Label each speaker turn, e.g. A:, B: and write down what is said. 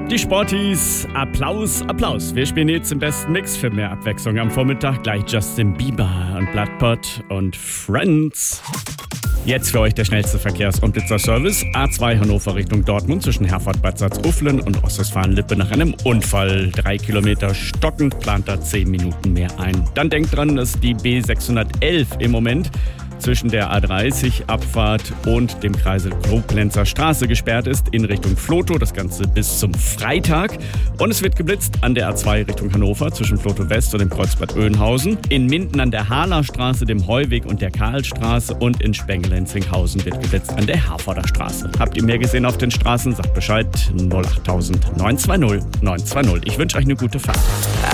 A: Die Sporties, Applaus, Applaus. Wir spielen jetzt im besten Mix für mehr Abwechslung am Vormittag. Gleich Justin Bieber und Bloodpot und Friends. Jetzt für euch der schnellste Verkehrs- und Blitzerservice. A2 Hannover Richtung Dortmund zwischen Herford-Bad Salzuflen und Ostwestfalen-Lippe nach einem Unfall. 3 Kilometer stockend, plant da 10 Minuten mehr ein. Dann denkt dran, dass die B611 im Moment zwischen der A30-Abfahrt und dem Kreisel Koblenzer Straße gesperrt ist in Richtung Vlotho. Das Ganze bis zum Freitag. Und es wird geblitzt an der A2 Richtung Hannover zwischen Vlotho West und dem Kreuzbad Oeynhausen. In Minden an der Hahler-Straße, dem Heuweg und der Karlstraße. Und in Spengel-Lenzing-Hausen wird geblitzt an der Herforder Straße. Habt ihr mehr gesehen auf den Straßen? Sagt Bescheid. 08000 920 920. Ich wünsche euch eine gute Fahrt.